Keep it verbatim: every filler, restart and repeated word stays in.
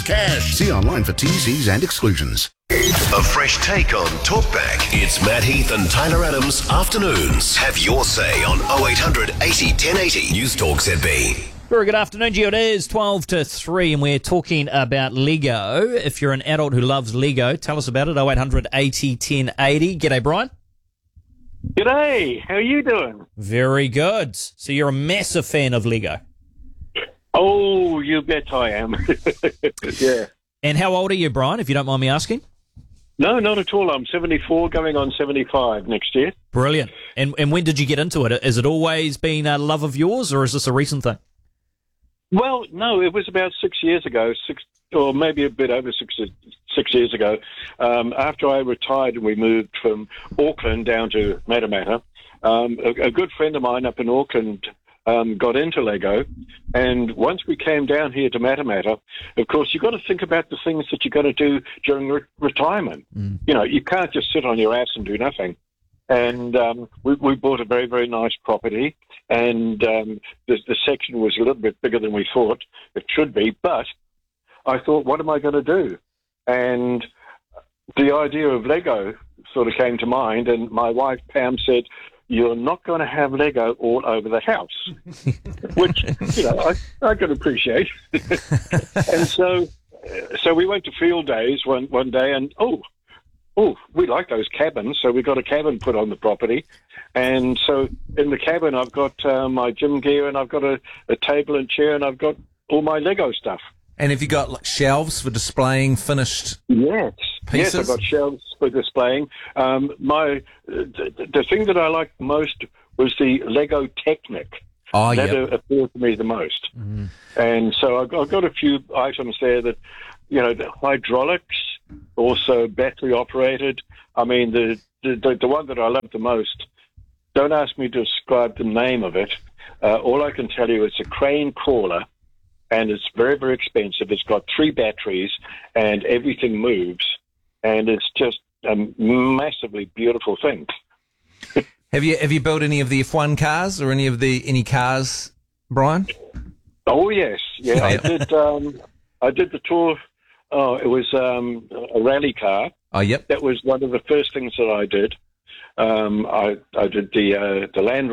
cash. See online for T Cs and exclusions. A fresh take on Talkback. It's Matt Heath and Tyler Adams Afternoons. Have your say on oh eight hundred eighty ten eighty. News Talk Z B. Very good afternoon, Gio. It is twelve to three and we're talking about Lego. If you're an adult who loves Lego, tell us about it, oh eight hundred eighty ten eighty. G'day, Brian. G'day, how are you doing? Very good. So you're a massive fan of Lego. Oh, you bet I am. Yeah. And how old are you, Brian, if you don't mind me asking? No, not at all. I'm seventy-four, going on seventy-five next year. Brilliant. And and when did you get into it? Has it always been a love of yours, or is this a recent thing? Well, no, it was about six years ago, six or maybe a bit over six six years ago. Um, after I retired and we moved from Auckland down to Matamata, um, a, a good friend of mine up in Auckland um, got into Lego, and once we came down here to Matamata, of course, you've got to think about the things that you're going to do during re- retirement. Mm. You know, you can't just sit on your ass and do nothing. And um, we, we bought a very, very nice property, and um, the, the section was a little bit bigger than we thought it should be, but I thought, what am I going to do? And the idea of Lego sort of came to mind, and my wife, Pam, said, you're not going to have Lego all over the house, which, you know, I, I can appreciate. And so so we went to field days one, one day, and, oh, Oh, we like those cabins, so we got a cabin put on the property. And so in the cabin, I've got uh, my gym gear, and I've got a, a table and chair, and I've got all my Lego stuff. And have you got like shelves for displaying finished yes. pieces? Yes, I've got shelves for displaying. Um, my the, the thing that I liked most was the Lego Technic. Oh, that yep. appealed to me the most. Mm. And so I've got, I've got a few items there that, you know, the hydraulics, also battery operated. I mean, the, the the one that I love the most, don't ask me to describe the name of it. Uh, all I can tell you, it's a crane crawler, and it's very, very expensive. It's got three batteries, and everything moves, and it's just a massively beautiful thing. Have you have you built any of the F one cars or any of the any cars, Brian? Oh yes, yeah, I did. Um, I did the tour. Oh, it was um, a rally car. Oh, yep. That was one of the first things that I did. Um, I I did the uh, the Land